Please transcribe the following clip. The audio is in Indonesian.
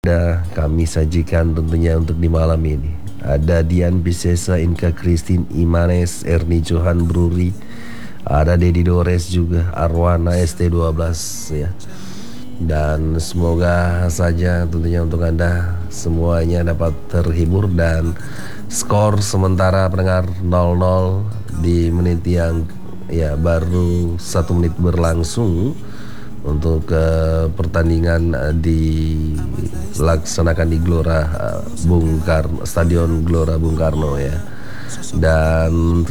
Kami sajikan tentunya untuk di malam ini. Ada Dian Piscesa, Inka Christine Imanes, Erni Johan Bruri, ada Dedi Dores juga, Arwana ST12 ya. Dan semoga saja tentunya untuk Anda semuanya dapat terhibur dan skor sementara pendengar 0-0 di menit yang ya baru 1 menit berlangsung untuk pertandingan dilaksanakan di Stadion Gelora Bung Karno ya. Dan